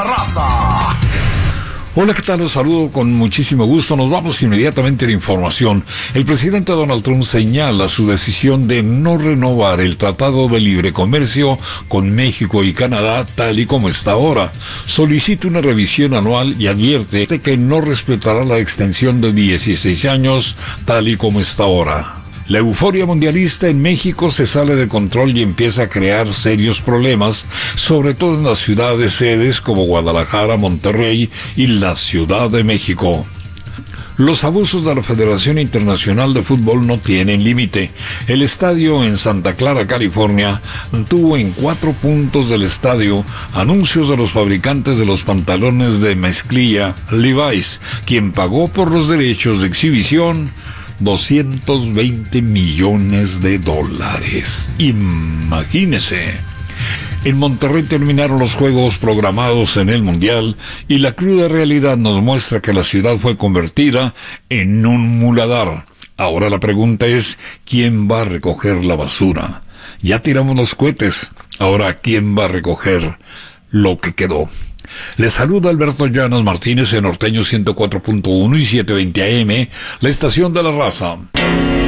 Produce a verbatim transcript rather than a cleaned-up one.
raza. Hola, ¿qué tal? Los saludo con muchísimo gusto. Nos vamos inmediatamente a la información. El presidente Donald Trump señala su decisión de no renovar el Tratado de Libre Comercio con México y Canadá tal y como está ahora. Solicita una revisión anual y advierte de que no respetará la extensión de dieciséis años tal y como está ahora. La euforia mundialista en México se sale de control y empieza a crear serios problemas, sobre todo en las ciudades sedes como Guadalajara, Monterrey y la Ciudad de México. Los abusos de la Federación Internacional de Fútbol no tienen límite. El estadio en Santa Clara, California, tuvo en cuatro puntos del estadio anuncios de los fabricantes de los pantalones de mezclilla Levi's, quien pagó por los derechos de exhibición doscientos veinte millones de dólares. Imagínese. En Monterrey terminaron los juegos programados en el Mundial y la cruda realidad nos muestra que la ciudad fue convertida en un muladar. Ahora la pregunta es, ¿quién va a recoger la basura? Ya tiramos los cohetes, ahora ¿quién va a recoger lo que quedó? Les saluda Alberto Llanos Martínez en Norteño ciento cuatro punto uno y setecientos veinte A M, la estación de la raza.